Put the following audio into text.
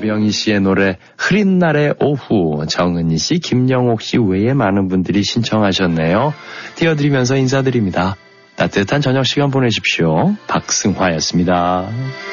조병희 씨의 노래 흐린 날의 오후, 정은희 씨, 김영옥 씨 외에 많은 분들이 신청하셨네요. 띄워드리면서 인사드립니다. 따뜻한 저녁 시간 보내십시오. 박승화였습니다.